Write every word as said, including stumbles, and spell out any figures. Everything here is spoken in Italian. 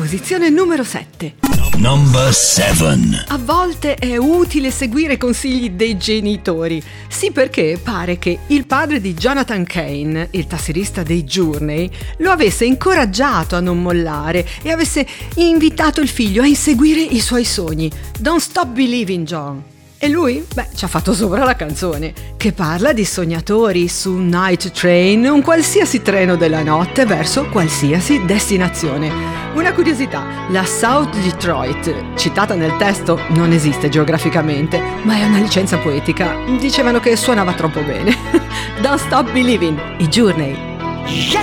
posizione numero sette. Number seven. A volte è utile seguire i consigli dei genitori. Sì, perché pare che il padre di Jonathan Cain, il tastierista dei Journey, lo avesse incoraggiato a non mollare e avesse invitato il figlio a inseguire i suoi sogni. Don't stop believing, John. E lui, beh, ci ha fatto sopra la canzone, che parla di sognatori su Night Train, un qualsiasi treno della notte verso qualsiasi destinazione. Una curiosità, la South Detroit, citata nel testo, non esiste geograficamente, ma è una licenza poetica. Dicevano che suonava troppo bene. Don't stop believing, i Journey.